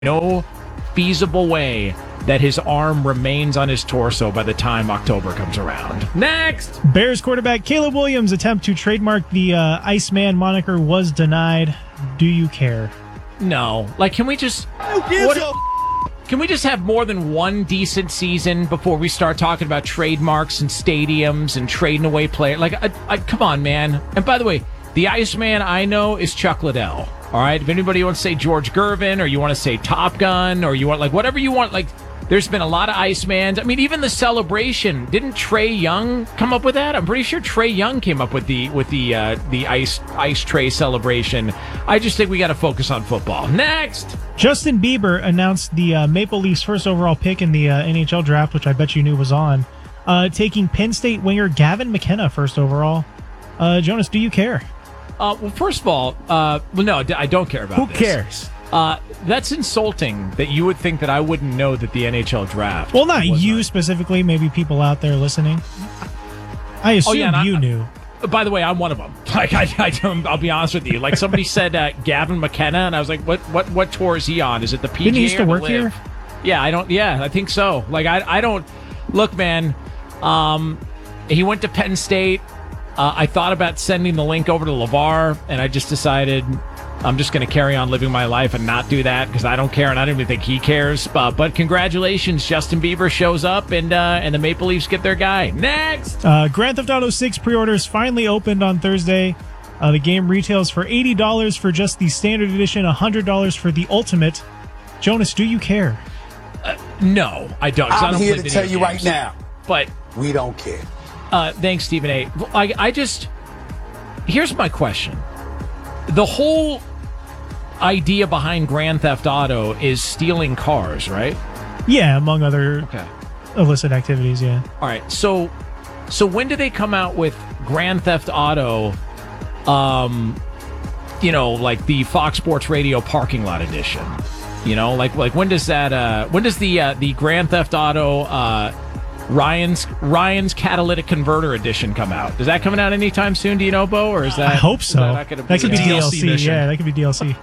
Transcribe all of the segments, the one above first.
no feasible way that his arm remains on his torso by the time October comes around. Next! Bears quarterback Caleb Williams' attempt to trademark the Iceman moniker was denied. Do you care? No. Like, can we just... Can we just have more than one decent season before we start talking about trademarks and stadiums and trading away players? Like, come on, man. And by the way, the Iceman I know is Chuck Liddell. All right? If anybody wants to say George Gervin, or you want to say Top Gun, or you want, like, whatever you want, like... There's been a lot of Icemans. I mean, even the celebration. Didn't Trey Young come up with that? I'm pretty sure Trey Young came up with the ice tray celebration. I just think we got to focus on football. Next, Justin Bieber announced the Maple Leafs' first overall pick in the NHL draft, which I bet you knew was on, taking Penn State winger Gavin McKenna first overall. Jonas, do you care? Well, first of all, no, I don't care about this. Who cares? That's insulting that you would think that I wouldn't know that the NHL draft. Well, not you specifically, maybe people out there listening. I assumed you knew. By the way, I'm one of them. Like, I'll be honest with you. Like, somebody said Gavin McKenna, and I was like, what tour is he on? Is it the PGA? Didn't he used to work here? Yeah, I think so. Like, I don't look, man. He went to Penn State. I thought about sending the link over to LeVar, and I just decided I'm just going to carry on living my life and not do that because I don't care, and I don't even think he cares. But congratulations, Justin Bieber shows up, and the Maple Leafs get their guy. Next! Grand Theft Auto 6 pre-orders finally opened on Thursday. The game retails for $80 for just the standard edition, $100 for the ultimate. Jonas, do you care? No, I don't. I'm here to tell you right now, but we don't care. Thanks, Stephen A. Here's my question. The whole idea behind Grand Theft Auto is stealing cars, right? Yeah, among other illicit activities, yeah. All right, so when do they come out with Grand Theft Auto, like the Fox Sports Radio parking lot edition? You know, like when does that, when does the Grand Theft Auto, Ryan's Catalytic Converter Edition come out? Is that coming out anytime soon? Do you know, Bo? Or is that? I hope so. That could be DLC. Mission. Yeah, that could be DLC.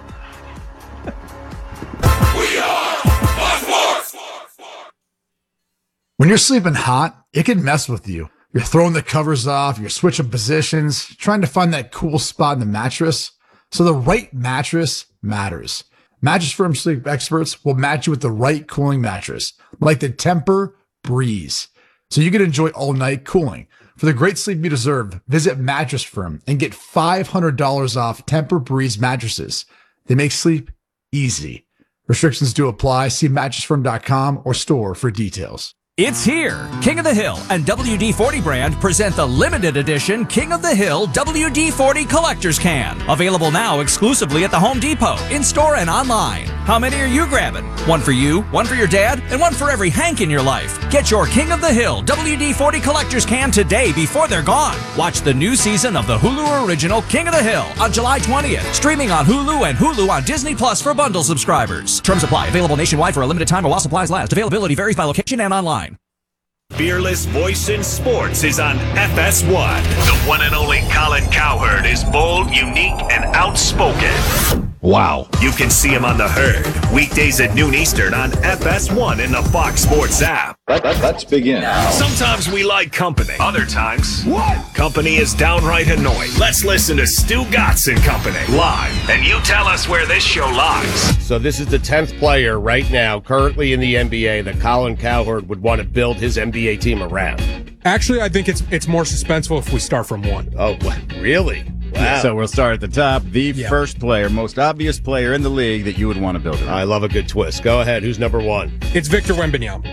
When you're sleeping hot, it can mess with you. You're throwing the covers off, you're switching positions, trying to find that cool spot in the mattress. So the right mattress matters. Mattress Firm sleep experts will match you with the right cooling mattress, like the Tempur Breeze, so you can enjoy all night cooling. For the great sleep you deserve, visit Mattress Firm and get $500 off Tempur Breeze mattresses. They make sleep easy. Restrictions do apply. See mattressfirm.com or store for details. It's here. King of the Hill and WD-40 brand present the limited edition King of the Hill WD-40 Collector's Can. Available now exclusively at the Home Depot, in-store and online. How many are you grabbing? One for you, one for your dad, and one for every Hank in your life. Get your King of the Hill WD-40 Collector's Can today before they're gone. Watch the new season of the Hulu original King of the Hill on July 20th. Streaming on Hulu and Hulu on Disney Plus for bundle subscribers. Terms apply. Available nationwide for a limited time or while supplies last. Availability varies by location and online. Fearless voice in sports is on FS1. The one and only Colin Cowherd is bold, unique, and outspoken. Wow. You can see him on The Herd, weekdays at noon Eastern on FS1 in the Fox Sports app. Let's begin. Sometimes we like company. Other times, company is downright annoying. Let's listen to Stu Gatz and Company live, and you tell us where this show lies. So this is the 10th player right now, currently in the NBA, that Colin Cowherd would want to build his NBA team around. Actually, I think it's more suspenseful if we start from one. Oh, really? Wow. So we'll start at the top. The first player, most obvious player in the league that you would want to build around. I love a good twist. Go ahead. Who's number one? It's Victor Wembanyama.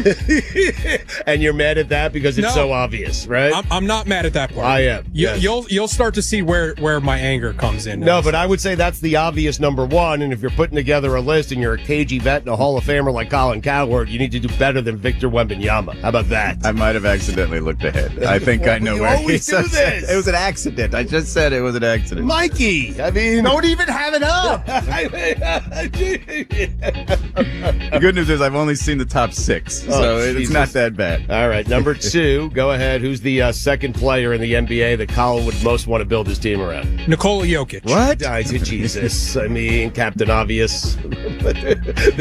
Okay. And you're mad at that because it's so obvious, right? I'm not mad at that part. I am. Yes. You'll start to see where my anger comes in. No, but I would say that's the obvious number one. And if you're putting together a list and you're a cagey vet and a Hall of Famer like Colin Cowherd, you need to do better than Victor Wembanyama. How about that? I might have accidentally looked ahead. I think I know where he said this. It was an accident. I just said said it was an accident. Mikey. I mean, Don't even have it up. The good news is I've only seen the top 6, so it's Jesus. not that bad. All right, number 2. Go ahead. Who's the second player in the NBA that Colin would most want to build his team around? Nikola Jokic. What? Jesus. I mean, Captain Obvious.